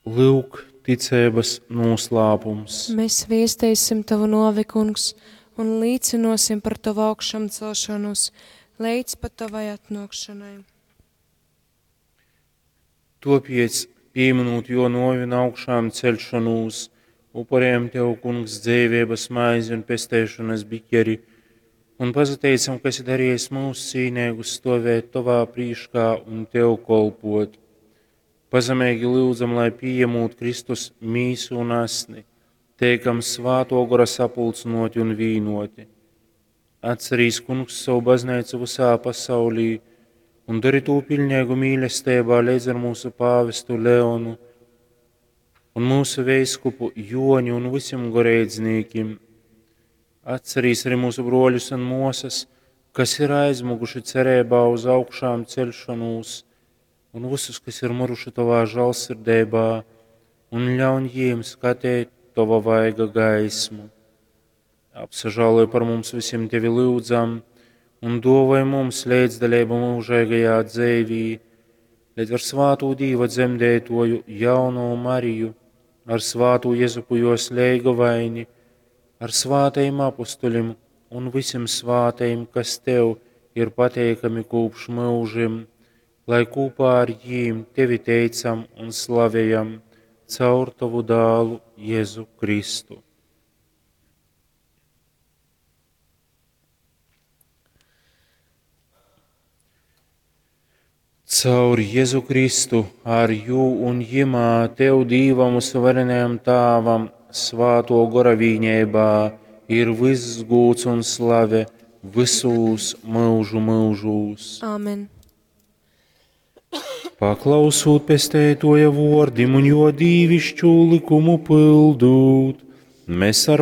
Lūk, ticības noslēpums. Mēs viestēsim tavu novi, kungs, un līdzinosim par tavu augšām celšanos, līdz pat tavai atnākšanai. Topiec, pieminot jo novina augšām celšanos, upurējam tev, kungs, dzīvības maizi un pestēšanas biķeri, un pazateicam, kas ir darījis mūsu cīnīgus stovēt tavā prīškā un tev kolpot. Pazemīgi lūdzam, lai pieņemot Kristus mīsu un asni, teikam svāto gara sapulcinoti un vīnoti. Atcerīs, kungs, savu baznīcu visā pasaulī un dari to pilnīgu mīlestībā līdz ar mūsu pāvestu Leonu un mūsu veiskupu Joni un visiem garīdzniekiem. Atcerīs arī mūsu broļus un mosas, kas ir aizmuguši cerībā uz augšām celšanos, un visus, kas ir miruši tavā žēlsirdībā, un ļauj viņiem skatīt tava vaiga gaismu. Apsažāloj par mums visiem tevi lūdzam, un dāvāj mums līdzdalību mūžīgajā dzīvī, līdz ar svāto Dieva dzemdētoju jauno Mariju, ar svāto Jēzupu jo slēga vaini, ar svātajiem apustuļiem un visiem svātajiem, kas tev ir pateikami kopš mūžiem, lai kopā ar jīm tevi teicam un slavējam caur tavu dālu Jēzu Kristu. Caur Jēzu Kristu, ar jū un jimā tev Dīvam suverenajam Tāvam, svāto gara vīņībā, ir viss gods un slave visos mūžu mūžos. Āmen. Paklausot pestētoja vārdim un jo dīvišķu likumu pildūt, mēs ar